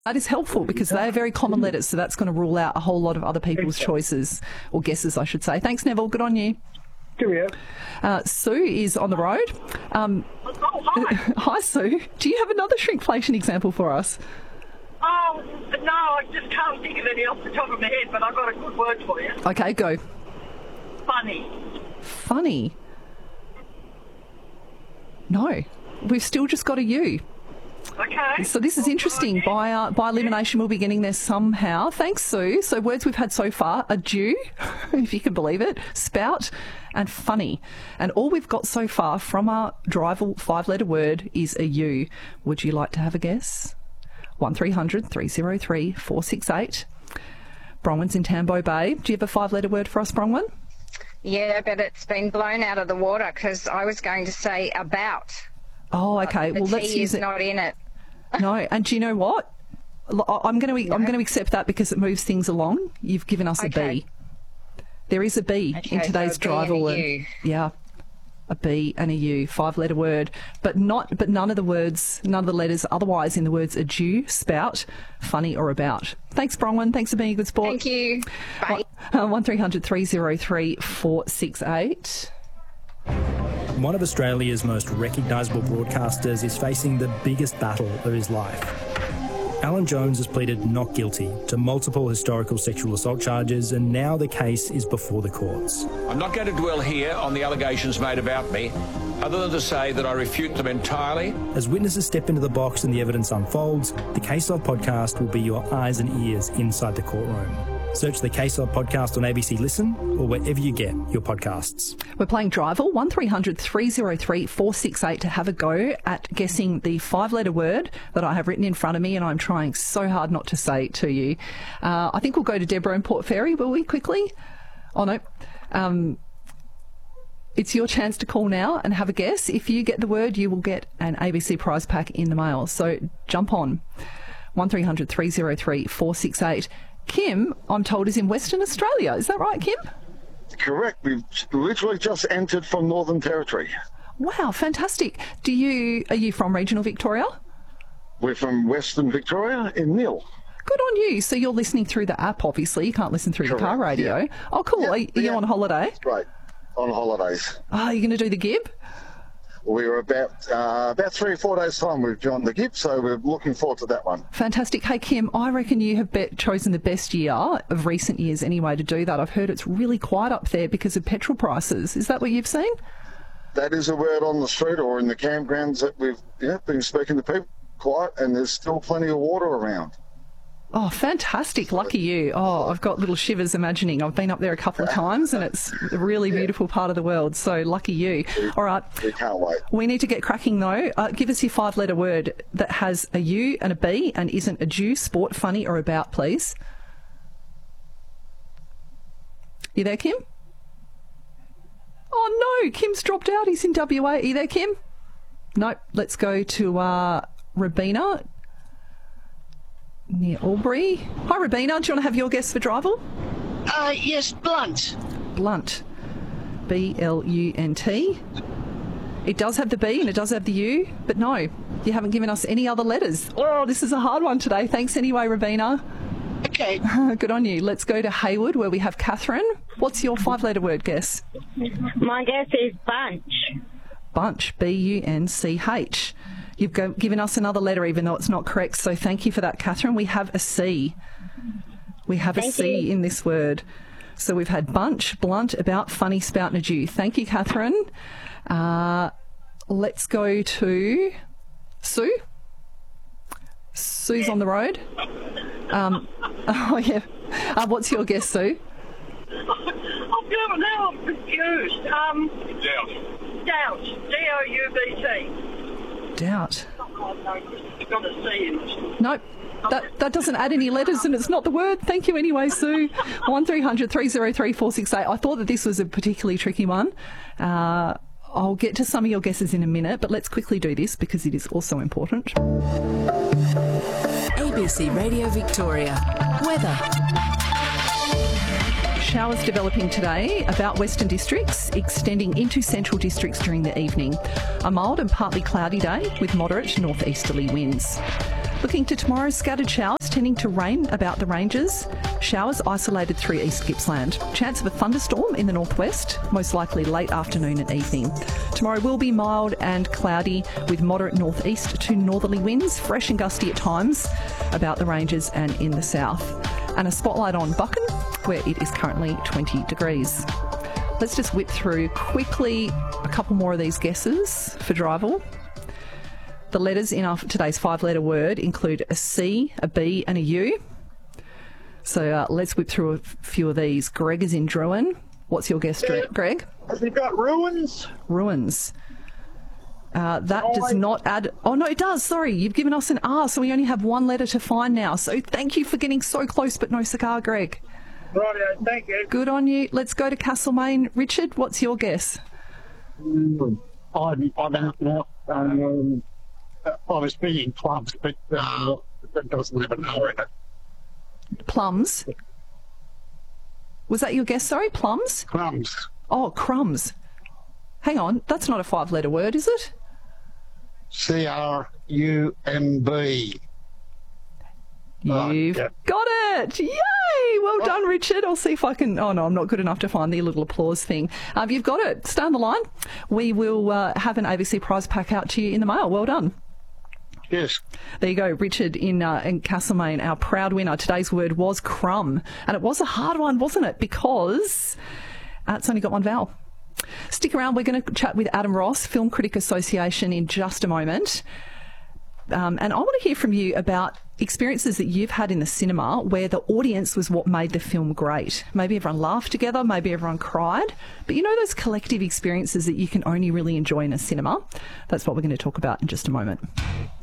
That is helpful because they are very common letters, so that's going to rule out a whole lot of other people's choices, or guesses, I should say. Thanks, Neville. Good on you. Sue is on the road. Hi, Sue. Do you have another shrinkflation example for us? Oh, no, I just can't think of any off the top of my head, but I've got a good word for you. Okay, go. Funny. Funny? No. We've still just got a U. Okay. So this is interesting. By elimination, we'll be getting there somehow. Thanks, Sue. So words we've had so far are dew, if you can believe it, spout, and funny. And all we've got so far from our Drival 5-letter word is a U. Would you like to have a guess? 1300 303 468. Bronwyn's in Tambo Bay. Do you have a 5-letter word for us, Bronwyn? Yeah, but it's been blown out of the water because I was going to say about. Oh, okay. Well, let's use it. The T is not in it. No, and do you know what? I'm going to accept that because it moves things along. You've given us a B. There is a B in today's Drival word. Yeah, a B and a U, 5-letter word, but none of the letters otherwise in the words are dew, spout, funny, or about. Thanks, Bronwyn. Thanks for being a good sport. Thank you. Bye. 1300 303 468. One of Australia's most recognisable broadcasters is facing the biggest battle of his life. Alan Jones has pleaded not guilty to multiple historical sexual assault charges, and now the case is before the courts. I'm not going to dwell here on the allegations made about me, other than to say that I refute them entirely. As witnesses step into the box and the evidence unfolds, the Case Of podcast will be your eyes and ears inside the courtroom. Search the Case Of podcast on ABC Listen or wherever you get your podcasts. We're playing Drival, 1300 303 468 to have a go at guessing the 5-letter word that I have written in front of me, and I'm trying so hard not to say it to you. I think we'll go to Deborah in Port Fairy, will we, quickly? Oh, no. It's your chance to call now and have a guess. If you get the word, you will get an ABC prize pack in the mail. So jump on. 1300 303 468. Kim, I'm told, is in Western Australia. Is that right, Kim? Correct. We've literally just entered from Northern Territory. Wow, fantastic. Are you from regional Victoria? We're from Western Victoria in Neil. Good on you. So you're listening through the app, obviously. You can't listen through the car radio. Yeah. Oh, cool. Yeah, are you on holiday? That's right. On holidays. Oh, you're going to do the Gib? We were about 3 or 4 days' time we've joined the GIP, so we're looking forward to that one. Fantastic. Hey, Kim, I reckon you have chosen the best year of recent years anyway to do that. I've heard it's really quiet up there because of petrol prices. Is that what you've seen? That is a word on the street or in the campgrounds that we've been speaking to people. Quiet, and there's still plenty of water around. Oh, fantastic. Lucky you. Oh, I've got little shivers imagining. I've been up there a couple of times and it's a really beautiful part of the world. So lucky you. All right. We can't wait. We need to get cracking though. Give us your 5-letter word that has a U and a B and isn't a dew, sport, funny or about, please. You there, Kim? Oh, no. Kim's dropped out. He's in WA. Are you there, Kim? Nope. Let's go to Rabina near Albury. Hi, Rabina. Do you want to have your guess for Drival? Yes, blunt. Blunt. B-L-U-N-T. It does have the B and it does have the U, but no, you haven't given us any other letters. Oh, this is a hard one today. Thanks anyway, Rabina. Okay. Good on you. Let's go to Hayward where we have Catherine. What's your 5-letter word guess? My guess is bunch. Bunch. B-U-N-C-H. You've given us another letter even though it's not correct, so thank you for that, Catherine. We have a C. We have a C in this word. So we've had bunch, blunt, about, funny, spout and a dew. Thank you, Catherine. Let's go to Sue. Sue's on the road. Oh, yeah. What's your guess, Sue? Oh, now I'm confused. Doubt. D-O-U-B-T. Doubt. Oh, no, it's got a C in it. Nope. That doesn't add any letters and it's not the word. Thank you anyway, Sue. 1300 303 468. I thought that this was a particularly tricky one. I'll get to some of your guesses in a minute, but let's quickly do this because it is also important. ABC Radio Victoria. Weather. Showers developing today about western districts, extending into central districts during the evening. A mild and partly cloudy day with moderate northeasterly winds. Looking to tomorrow, scattered showers tending to rain about the ranges. Showers isolated through East Gippsland. Chance of a thunderstorm in the northwest, most likely late afternoon and evening. Tomorrow will be mild and cloudy with moderate northeast to northerly winds, fresh and gusty at times about the ranges and in the south. And a spotlight on Buchan, where it is currently 20 degrees. Let's just whip through quickly a couple more of these guesses for Drival. The letters in our today's 5-letter word include a C, a B and a U. So let's whip through a few of these. Greg is in Druin. What's your guess, Greg? Has it got ruins? Ruins. That does not add... Oh, no, it does. Sorry, you've given us an R, so we only have one letter to find now. So thank you for getting so close, but no cigar, Greg. Right, thank you. Good on you. Let's go to Castlemaine. Richard, what's your guess? I don't know. I was thinking plums, but that doesn't have an R in it. Plums? Was that your guess, sorry? Plums? Crumbs. Oh, crumbs. Hang on, that's not a 5-letter word, is it? C-R-U-M-B. You've got it! Yay! Well done, Richard. I'll see if I can... Oh, no, I'm not good enough to find the little applause thing. You've got it. Stay on the line. We will have an ABC prize pack out to you in the mail. Well done. Yes. There you go, Richard in Castlemaine, our proud winner. Today's word was crumb. And it was a hard one, wasn't it? Because it's only got one vowel. Stick around. We're going to chat with Adam Ross, Film Critic Association, in just a moment. And I want to hear from you about experiences that you've had in the cinema where the audience was what made the film great. Maybe everyone laughed together, maybe everyone cried. But you know those collective experiences that you can only really enjoy in a cinema? That's what we're going to talk about in just a moment.